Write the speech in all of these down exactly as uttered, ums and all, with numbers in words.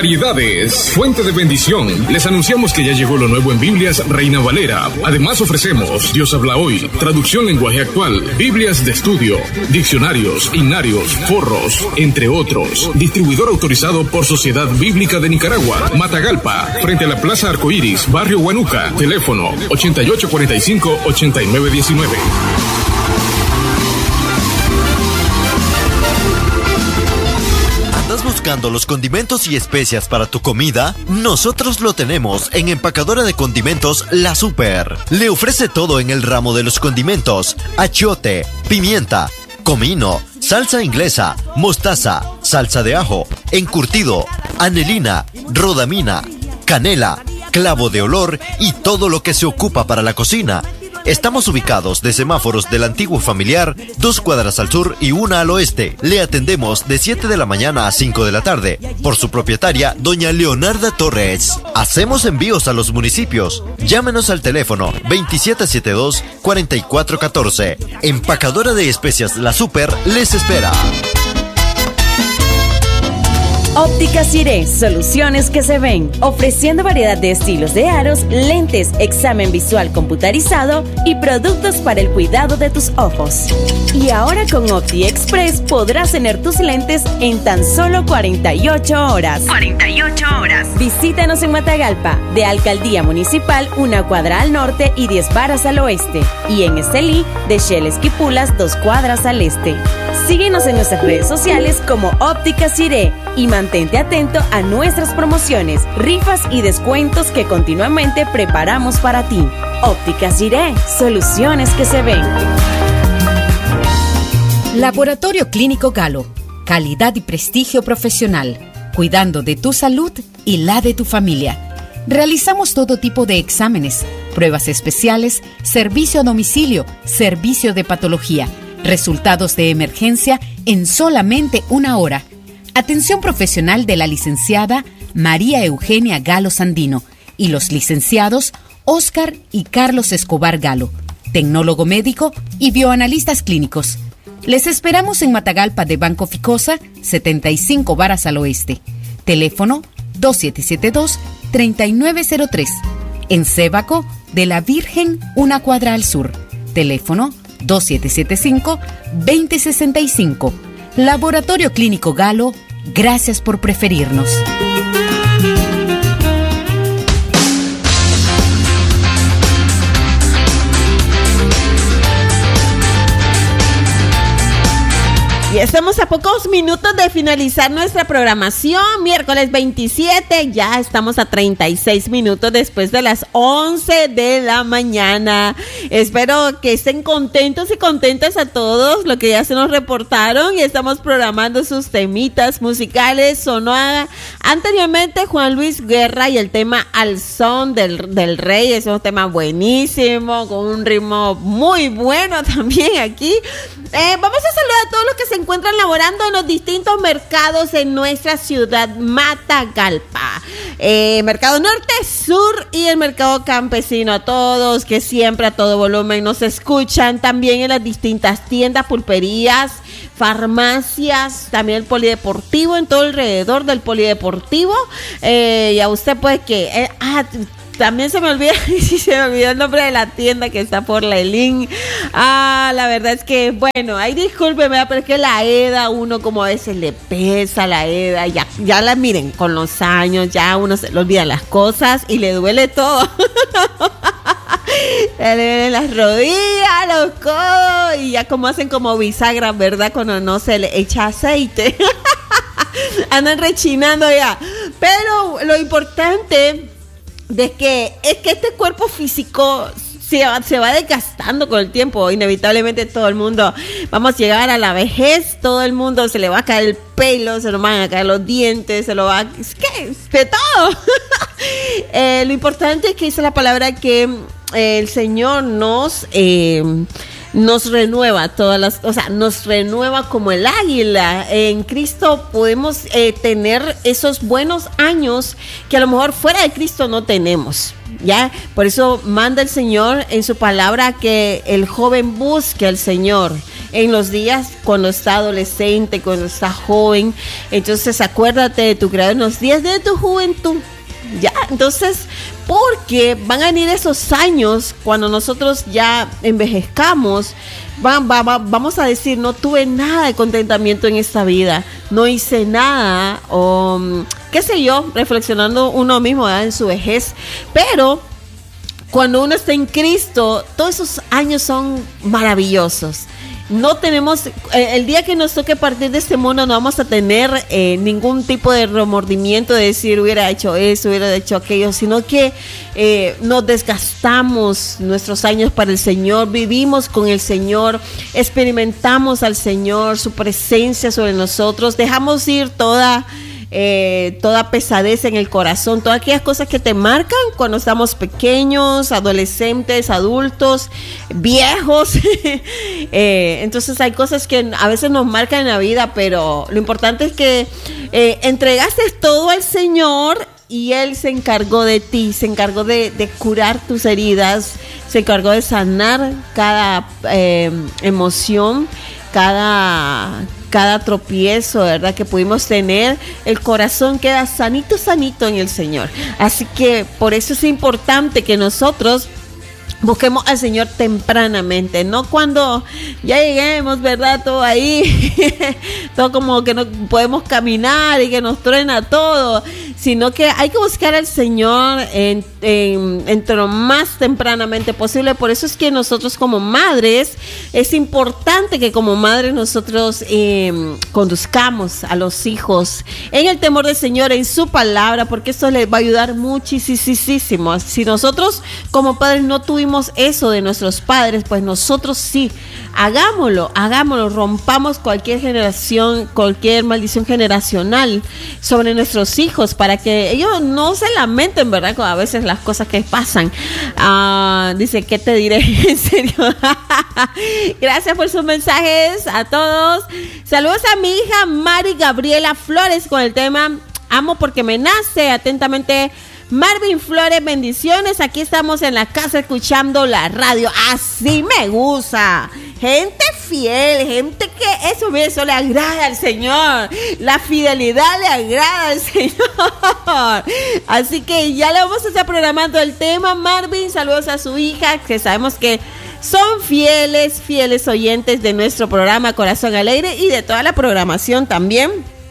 Variedades, fuente de bendición. Les anunciamos que ya llegó lo nuevo en Biblias Reina Valera. Además ofrecemos Dios habla hoy, traducción lenguaje actual, Biblias de estudio, diccionarios, himnarios, forros, entre otros. Distribuidor autorizado por Sociedad Bíblica de Nicaragua, Matagalpa, frente a la Plaza Arcoíris, Barrio Huanuca. Teléfono ochenta y ocho cuarenta y cinco, ochenta y nueve diecinueve. ¿Estás buscando los condimentos y especias para tu comida? Nosotros lo tenemos en Empacadora de Condimentos La Super. Le ofrece todo en el ramo de los condimentos: achiote, pimienta, comino, salsa inglesa, mostaza, salsa de ajo, encurtido, anelina, rodamina, canela, clavo de olor y todo lo que se ocupa para la cocina. Estamos ubicados de semáforos del antiguo familiar, dos cuadras al sur y una al oeste. Le atendemos de siete de la mañana a cinco de la tarde. Por su propietaria, doña Leonarda Torres. Hacemos envíos a los municipios. Llámenos al teléfono veintisiete setenta y dos, cuarenta y cuatro catorce. Empacadora de Especias La Super les espera. Óptica Siré, soluciones que se ven, ofreciendo variedad de estilos de aros, lentes, examen visual computarizado y productos para el cuidado de tus ojos. Y ahora con Opti Express podrás tener tus lentes en tan solo cuarenta y ocho horas. cuarenta y ocho horas. Visítanos en Matagalpa, de Alcaldía Municipal, una cuadra al norte y diez varas al oeste. Y en Estelí, de Shell Esquipulas, dos cuadras al este. Síguenos en nuestras redes sociales como Óptica Siré y mantente atento a nuestras promociones, rifas y descuentos que continuamente preparamos para ti. Óptica Siré, soluciones que se ven. Laboratorio Clínico Galo, calidad y prestigio profesional, cuidando de tu salud y la de tu familia. Realizamos todo tipo de exámenes, pruebas especiales, servicio a domicilio, servicio de patología, resultados de emergencia en solamente una hora. Atención profesional de la licenciada María Eugenia Galo Sandino y los licenciados Óscar y Carlos Escobar Galo, tecnólogo médico y bioanalistas clínicos. Les esperamos en Matagalpa de Banco Ficosa, setenta y cinco varas al oeste. Teléfono dos siete siete dos, tres nueve cero tres. En Sébaco de la Virgen, una cuadra al sur. Teléfono dos siete siete cinco, dos cero seis cinco. Laboratorio Clínico Galo, gracias por preferirnos. Y estamos a pocos minutos de finalizar nuestra programación, miércoles veintisiete, ya estamos a treinta y seis minutos después de las once de la mañana. Espero que estén contentos y contentas a todos, lo que ya se nos reportaron, y estamos programando sus temitas musicales. Sonó a, anteriormente Juan Luis Guerra y el tema Al Son del, del Rey, es un tema buenísimo, con un ritmo muy bueno también aquí. Eh, vamos a saludar a todos los que se encuentran laborando en los distintos mercados en nuestra ciudad Matagalpa. Eh, mercado Norte, Sur y el Mercado Campesino. A todos que siempre a todo volumen nos escuchan. También en las distintas tiendas, pulperías, farmacias, también el polideportivo, en todo alrededor del polideportivo. Eh, y a usted pues que... Eh, ah, También se me olvida, se me olvidó el nombre de la tienda que está por la Elín. Ah, la verdad es que, bueno, ay, discúlpeme, pero es que la EDA, uno como a veces le pesa la EDA, ya, ya la miren, con los años, ya uno se le olvida las cosas y le duele todo. Le duelen las rodillas, los codos, y ya como hacen como bisagra, ¿verdad? Cuando no se le echa aceite. Andan rechinando ya. Pero lo importante de que es que este cuerpo físico se va, se va desgastando con el tiempo. Inevitablemente todo el mundo vamos a llegar a la vejez, todo el mundo se le va a caer el pelo, se le van a caer los dientes, se lo va a... Es que de todo. eh, lo importante es que dice la palabra que eh, el Señor nos... Eh, nos renueva todas las, o sea, nos renueva como el águila. En Cristo podemos eh, tener esos buenos años que a lo mejor fuera de Cristo no tenemos, ¿ya? Por eso manda el Señor en su palabra que el joven busque al Señor, en los días cuando está adolescente, cuando está joven. Entonces acuérdate de tu Creador en los días de tu juventud. Ya, entonces, porque van a venir esos años cuando nosotros ya envejezcamos, va, va, va, vamos a decir, no tuve nada de contentamiento en esta vida, no hice nada, o qué sé yo, reflexionando uno mismo, ¿verdad?, en su vejez. Pero cuando uno está en Cristo, todos esos años son maravillosos. No tenemos, eh, el día que nos toque partir de este mundo, no vamos a tener eh, ningún tipo de remordimiento de decir hubiera hecho eso, hubiera hecho aquello, sino que eh, nos desgastamos nuestros años para el Señor, vivimos con el Señor, experimentamos al Señor, su presencia sobre nosotros, dejamos ir toda... Eh, toda pesadez en el corazón, todas aquellas cosas que te marcan cuando estamos pequeños, adolescentes, adultos, viejos. eh, entonces hay cosas que a veces nos marcan en la vida, pero lo importante es que eh, entregaste todo al Señor y Él se encargó de ti, se encargó de, de curar tus heridas, se encargó de sanar cada eh, emoción, cada... cada tropiezo, ¿verdad?, que pudimos tener. El corazón queda sanito, sanito en el Señor. Así que por eso es importante que nosotros busquemos al Señor tempranamente, no cuando ya lleguemos, ¿verdad?, todo ahí, todo como que no podemos caminar y que nos truena todo, sino que hay que buscar al Señor en, en, entre lo más tempranamente posible. Por eso es que nosotros como madres, es importante que como madres nosotros eh, conduzcamos a los hijos en el temor del Señor, en su palabra, porque eso les va a ayudar muchísimo. Si nosotros como padres no tuvimos eso de nuestros padres, pues nosotros sí, hagámoslo, hagámoslo, rompamos cualquier generación, cualquier maldición generacional sobre nuestros hijos, para que ellos no se lamenten, ¿verdad?, con a veces las cosas que pasan. Uh, dice, ¿qué te diré? En serio. Gracias por sus mensajes a todos. Saludos a mi hija Mari Gabriela Flores con el tema Amo porque me nace. Atentamente, Marvin Flores, bendiciones. Aquí estamos en la casa escuchando la radio. Así me gusta. Gente fiel, gente que eso, eso le agrada al Señor. La fidelidad le agrada al Señor. Así que ya le vamos a estar programando el tema. Marvin, saludos a su hija, que sabemos que son fieles, fieles oyentes de nuestro programa Corazón Alegre y de toda la programación también.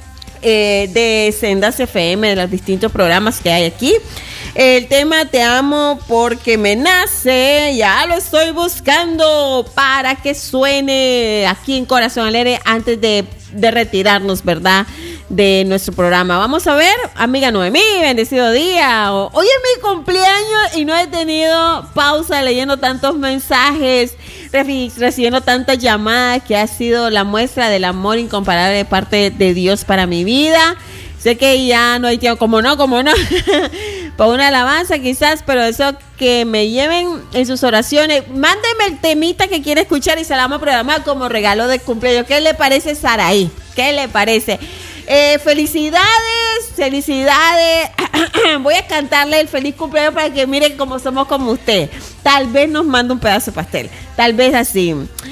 Eh, de Sendas F M, de los distintos programas que hay aquí. El tema Te amo porque me nace, ya lo estoy buscando para que suene aquí en Corazón Alegre antes de, de retirarnos, ¿verdad?, de nuestro programa. Vamos a ver, amiga Noemí, bendecido día. Hoy es mi cumpleaños y no he tenido pausa leyendo tantos mensajes, recibiendo tantas llamadas, que ha sido la muestra del amor incomparable de parte de Dios para mi vida. Sé que ya no hay tiempo, como no, como no, para una alabanza quizás, pero eso, que me lleven en sus oraciones. Mándeme el temita que quiere escuchar y se la vamos a programar como regalo de cumpleaños. ¿Qué le parece, Saraí? ¿Qué le parece? Eh, felicidades, felicidades. Voy a cantarle el feliz cumpleaños para que miren cómo somos como usted. Tal vez nos manda un pedazo de pastel, tal vez así.